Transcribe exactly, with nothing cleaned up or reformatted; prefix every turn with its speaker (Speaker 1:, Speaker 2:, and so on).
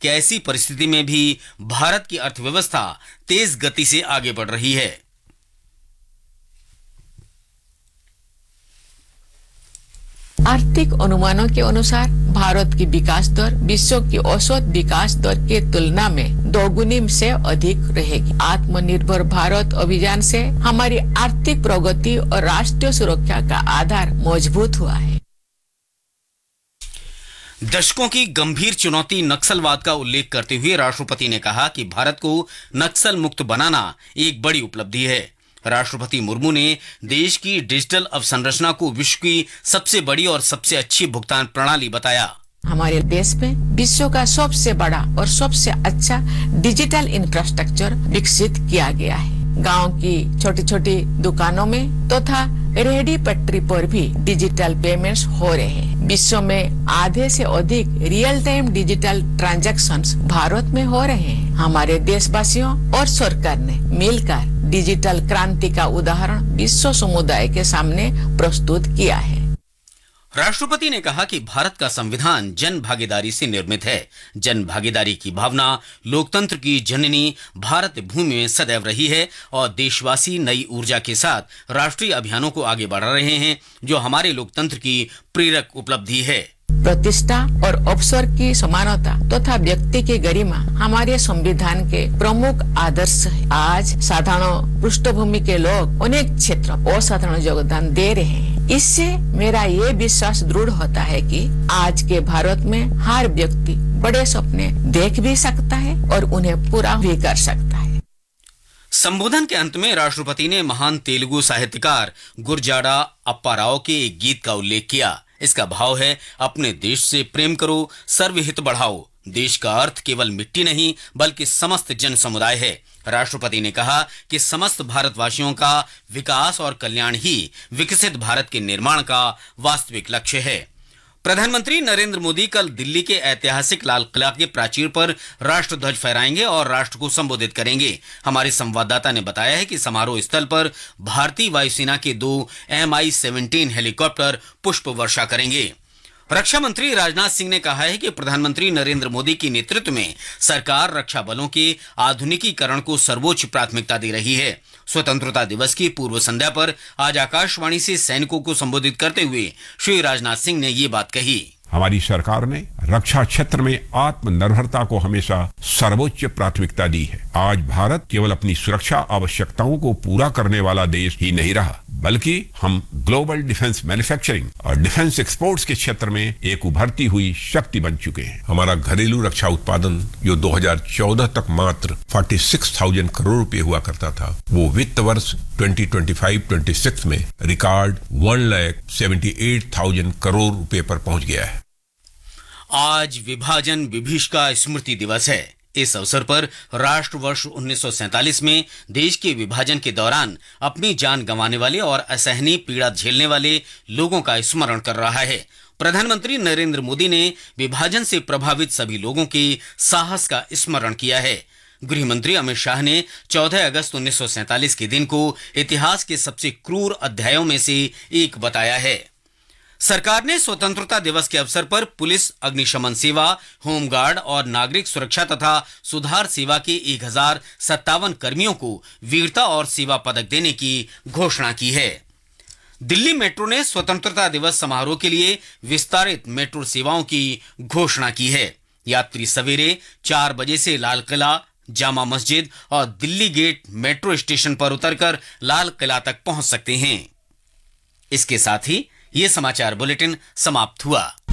Speaker 1: कि ऐसी परिस्थिति में भी भारत की अर्थव्यवस्था तेज गति से आगे बढ़ रही है।
Speaker 2: आर्थिक अनुमानों के अनुसार भारत की विकास दर विश्व की औसत विकास दर के तुलना में दोगुनी से अधिक रहेगी। आत्मनिर्भर भारत अभियान से हमारी आर्थिक प्रगति और राष्ट्रीय सुरक्षा का आधार मजबूत हुआ है।
Speaker 1: दशकों की गंभीर चुनौती नक्सलवाद का उल्लेख करते हुए राष्ट्रपति ने कहा कि भारत को नक्सल मुक्त बनाना एक बड़ी उपलब्धि है। राष्ट्रपति मुर्मू ने देश की डिजिटल अवसंरचना को विश्व की सबसे बड़ी और सबसे अच्छी भुगतान प्रणाली बताया।
Speaker 2: हमारे देश में विश्व का सबसे बड़ा और सबसे अच्छा डिजिटल इंफ्रास्ट्रक्चर विकसित किया गया है। गांव की छोटी छोटी दुकानों में तथा तो रेहड़ी पटरी पर भी डिजिटल पेमेंट्स हो रहे हैं। विश्व में आधे से अधिक real time digital transactions Bharat में हो रहे हैं। हमारे देशवासियों और सरकार ने मिलकर डिजिटल क्रांति का उदाहरण विश्व समुदाय के सामने प्रस्तुत किया है।
Speaker 1: राष्ट्रपति ने कहा कि भारत का संविधान जन भागीदारी से निर्मित है। जन भागीदारी की भावना लोकतंत्र की जननी भारत भूमि में सदैव रही है और देशवासी नई ऊर्जा के साथ राष्ट्रीय अभियानों को आगे बढ़ा रहे हैं, जो हमारे लोकतंत्र की प्रेरक उपलब्धि है।
Speaker 2: प्रतिष्ठा और अवसर की समानता तथा व्यक्ति की गरिमा हमारे संविधान के प्रमुख आदर्श है। आज साधारण पृष्ठभूमि के लोग अनेक क्षेत्र असाधारण योगदान दे रहे हैं। इससे मेरा ये विश्वास दृढ़ होता है कि आज के भारत में हर व्यक्ति बड़े सपने देख भी सकता है और उन्हें पूरा भी कर सकता है।
Speaker 1: संबोधन के अंत में राष्ट्रपति ने महान तेलुगु साहित्यकार गुरजाड़ा अप्पा राव के एक गीत का उल्लेख किया। इसका भाव है, अपने देश से प्रेम करो, सर्वहित बढ़ाओ। देश का अर्थ केवल मिट्टी नहीं बल्कि समस्त जन समुदाय है। राष्ट्रपति ने कहा कि समस्त भारतवासियों का विकास और कल्याण ही विकसित भारत के निर्माण का वास्तविक लक्ष्य है। प्रधानमंत्री नरेंद्र मोदी कल दिल्ली के ऐतिहासिक लाल किला के प्राचीर पर राष्ट्र ध्वज फहराएंगे और राष्ट्र को संबोधित करेंगे। हमारे संवाददाता ने बताया है कि समारोह स्थल पर भारतीय वायुसेना के दो एम आई सेवनटीन हेलीकॉप्टर पुष्प वर्षा करेंगे। रक्षा मंत्री राजनाथ सिंह ने कहा है कि प्रधानमंत्री नरेंद्र मोदी के नेतृत्व में सरकार रक्षा बलों के आधुनिकीकरण को सर्वोच्च प्राथमिकता दे रही है। स्वतंत्रता दिवस की पूर्व संध्या पर आज आकाशवाणी से सैनिकों को संबोधित करते हुए श्री राजनाथ सिंह ने ये बात कही।
Speaker 3: हमारी सरकार ने रक्षा क्षेत्र में आत्मनिर्भरता को हमेशा सर्वोच्च प्राथमिकता दी है। आज भारत केवल अपनी सुरक्षा आवश्यकताओं को पूरा करने वाला देश ही नहीं रहा, बल्कि हम ग्लोबल डिफेंस मैन्युफैक्चरिंग और डिफेंस एक्सपोर्ट्स के क्षेत्र में एक उभरती हुई शक्ति बन चुके हैं। हमारा घरेलू रक्षा उत्पादन जो दो हज़ार चौदह तक मात्र छियालीस हज़ार करोड़ रुपए हुआ करता था, वो वित्त वर्ष दो हज़ार पच्चीस छब्बीस में रिकॉर्ड एक लाख अठहत्तर हज़ार करोड़ रुपए पर पहुंच गया है।
Speaker 1: आज विभाजन विभीषिका स्मृति दिवस है। इस अवसर पर राष्ट्र वर्ष उन्नीस सौ सैंतालीस में देश के विभाजन के दौरान अपनी जान गंवाने वाले और असहनीय पीड़ा झेलने वाले लोगों का स्मरण कर रहा है। प्रधानमंत्री नरेंद्र मोदी ने विभाजन से प्रभावित सभी लोगों के साहस का स्मरण किया है। गृह मंत्री अमित शाह ने चौदह अगस्त उन्नीस सौ सैंतालीस के दिन को इतिहास के सबसे क्रूर अध्यायों में से एक बताया है। सरकार ने स्वतंत्रता दिवस के अवसर पर पुलिस, अग्निशमन सेवा, होमगार्ड और नागरिक सुरक्षा तथा सुधार सेवा के एक हजार सत्तावन कर्मियों को वीरता और सेवा पदक देने की घोषणा की है। दिल्ली मेट्रो ने स्वतंत्रता दिवस समारोह के लिए विस्तारित मेट्रो सेवाओं की घोषणा की है। यात्री सवेरे चार बजे से लाल किला, जामा मस्जिद और दिल्ली गेट मेट्रो स्टेशन पर उतरकर लाल किला तक पहुंच सकते हैं। इसके साथ ही ये समाचार बुलेटिन समाप्त हुआ।